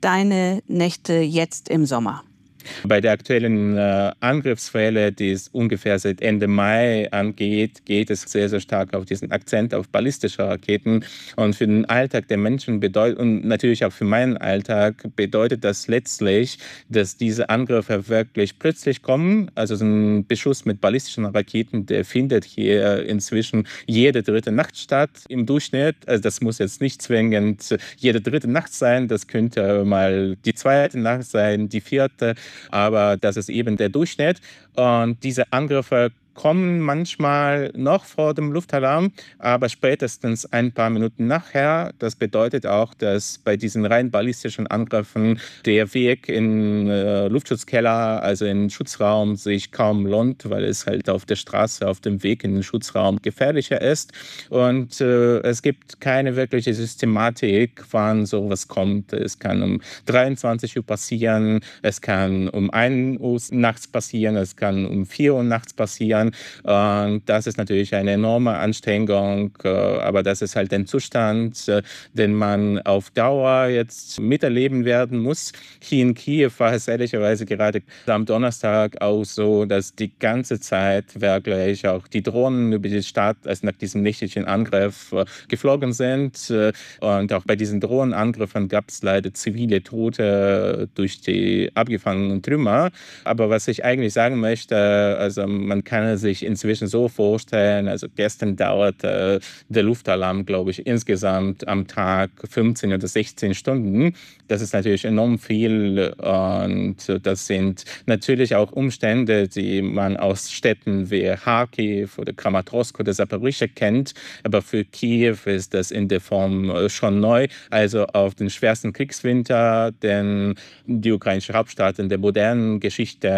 deine Nächte jetzt im Sommer? Bei der aktuellen Angriffswelle, die es ungefähr seit Ende Mai angeht, geht es sehr, sehr stark auf diesen Akzent auf ballistische Raketen. Und für den Alltag der Menschen bedeutet, und natürlich auch für meinen Alltag, bedeutet das letztlich, dass diese Angriffe wirklich plötzlich kommen. Also so ein Beschuss mit ballistischen Raketen, der findet hier inzwischen jede dritte Nacht statt im Durchschnitt. Also das muss jetzt nicht zwingend jede dritte Nacht sein. Das könnte mal die zweite Nacht sein, die vierte. Aber das ist eben der Durchschnitt. Und diese Angriffe kommen manchmal noch vor dem Luftalarm, aber spätestens ein paar Minuten nachher. Das bedeutet auch, dass bei diesen rein ballistischen Angriffen der Weg in Luftschutzkeller, also in den Schutzraum, sich kaum lohnt, weil es halt auf der Straße, auf dem Weg in den Schutzraum gefährlicher ist. Und es gibt keine wirkliche Systematik, wann sowas kommt. Es kann um 23 Uhr passieren, es kann um 1 Uhr nachts passieren, es kann um 4 Uhr nachts passieren. Und das ist natürlich eine enorme Anstrengung, aber das ist halt ein Zustand, den man auf Dauer jetzt miterleben werden muss. Hier in Kiew war es ehrlicherweise gerade am Donnerstag auch so, dass die ganze Zeit wirklich auch die Drohnen über die Stadt, also nach diesem nächtlichen Angriff, geflogen sind. Und auch bei diesen Drohnenangriffen gab es leider zivile Tote durch die abgefangenen Trümmer. Aber was ich eigentlich sagen möchte, also man kann sich inzwischen so vorstellen, also gestern dauerte der Luftalarm, glaube ich, insgesamt am Tag 15 oder 16 Stunden. Das ist natürlich enorm viel und das sind natürlich auch Umstände, die man aus Städten wie Kharkiv oder Kramatorsk oder Saporischschja kennt. Aber für Kiew ist das in der Form schon neu. Also auf den schwersten Kriegswinter, den die ukrainische Hauptstadt in der modernen Geschichte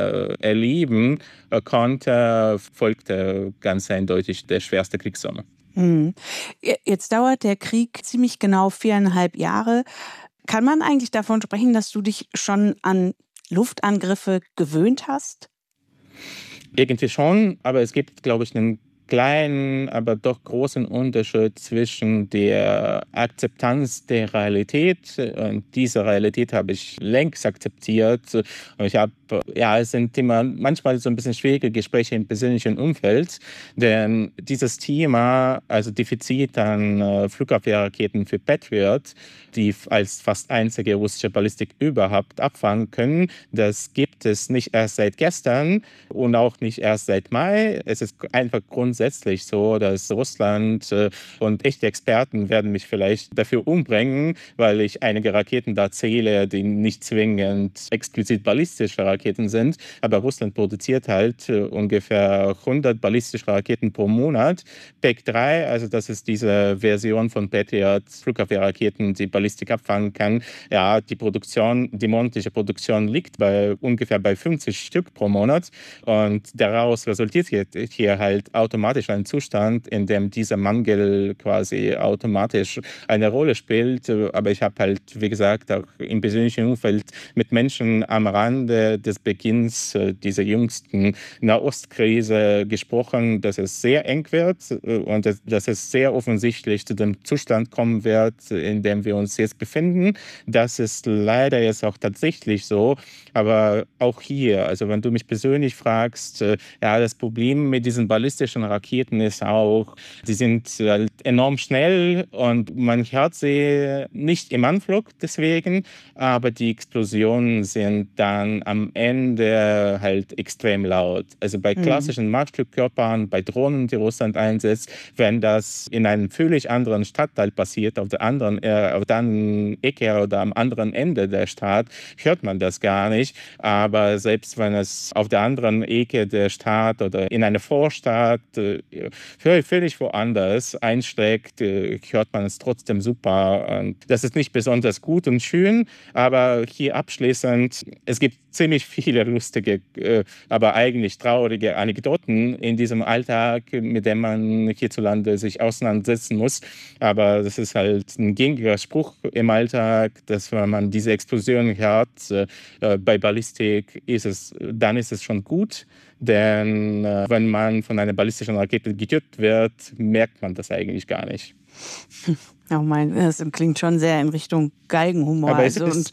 erleben konnte, folgte ganz eindeutig der schwerste Kriegssommer. Jetzt dauert der Krieg ziemlich genau 4,5 Jahre. Kann man eigentlich davon sprechen, dass du dich schon an Luftangriffe gewöhnt hast? Irgendwie schon, aber es gibt, glaube ich, einen kleinen, aber doch großen Unterschied zwischen der Akzeptanz der Realität. Und diese Realität habe ich längst akzeptiert. Und ich habe, ja, es sind immer manchmal so ein bisschen schwierige Gespräche im persönlichen Umfeld, denn dieses Thema, also Defizit an Flugabwehrraketen für Patriot, die als fast einzige russische Ballistik überhaupt abfangen können, das gibt es nicht erst seit gestern und auch nicht erst seit Mai. Es ist einfach grundsätzlich so, dass Russland und echte Experten werden mich vielleicht dafür umbringen, weil ich einige Raketen da zähle, die nicht zwingend explizit ballistische Raketen sind. Aber Russland produziert halt ungefähr 100 ballistische Raketen pro Monat. PEK-3, also das ist diese Version von Patriot Flugabwehrraketen, die Ballistik abfangen kann. Ja, die monatliche Produktion liegt ungefähr bei 50 Stück pro Monat. Und daraus resultiert hier halt automatisch ein Zustand, in dem dieser Mangel quasi automatisch eine Rolle spielt. Aber ich habe halt, wie gesagt, auch im persönlichen Umfeld mit Menschen am Rande des Beginns dieser jüngsten Nahostkrise gesprochen, dass es sehr eng wird und dass es sehr offensichtlich zu dem Zustand kommen wird, in dem wir uns jetzt befinden. Das ist leider jetzt auch tatsächlich so. Aber auch hier, also wenn du mich persönlich fragst, ja, das Problem mit diesen ballistischen Raketen ist auch, sie sind halt enorm schnell und man hört sie nicht im Anflug deswegen, aber die Explosionen sind dann am Ende halt extrem laut. Also bei klassischen Marschflugkörpern, bei Drohnen, die Russland einsetzt, wenn das in einem völlig anderen Stadtteil passiert, auf der anderen Ecke oder am anderen Ende der Stadt, hört man das gar nicht. Aber selbst wenn es auf der anderen Ecke der Stadt oder in einer Vorstadt völlig woanders einschlägt, hört man es trotzdem super. Und das ist nicht besonders gut und schön, aber hier abschließend, es gibt ziemlich viele lustige, aber eigentlich traurige Anekdoten in diesem Alltag, mit dem man hierzulande sich auseinandersetzen muss. Aber das ist halt ein gängiger Spruch im Alltag, dass wenn man diese Explosion hört, bei Ballistik dann ist es schon gut. Denn wenn man von einer ballistischen Rakete getötet wird, merkt man das eigentlich gar nicht. Oh mein, das klingt schon sehr in Richtung Galgenhumor. Aber Also, und